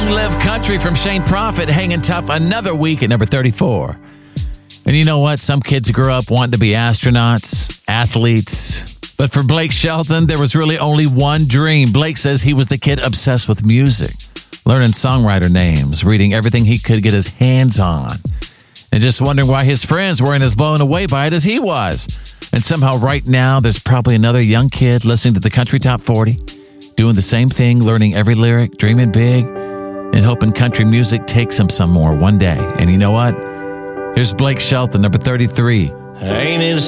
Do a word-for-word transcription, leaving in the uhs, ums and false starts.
Live Country from Shane Prophet hanging tough another week at number thirty-four. And you know what? Some kids grew up wanting to be astronauts, athletes. But for Blake Shelton, there was really only one dream. Blake says he was the kid obsessed with music, learning songwriter names, reading everything he could get his hands on, and just wondering why his friends weren't as blown away by it as he was. And somehow right now, there's probably another young kid listening to the Country Top forty, doing the same thing, learning every lyric, dreaming big, and hoping country music takes him somewhere one day. And you know what? Here's Blake Shelton, number thirty-three. Ain't it